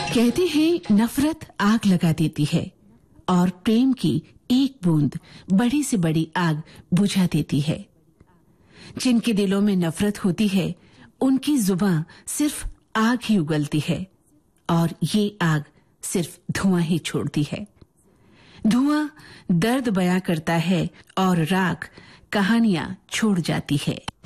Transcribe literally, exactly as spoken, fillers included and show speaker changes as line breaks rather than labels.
कहते हैं नफरत आग लगा देती है और प्रेम की एक बूंद बड़ी से बड़ी आग बुझा देती है। जिनके दिलों में नफरत होती है उनकी जुबान सिर्फ आग ही उगलती है और ये आग सिर्फ धुआं ही छोड़ती है। धुआं दर्द बयां करता है और राख कहानियां छोड़ जाती है।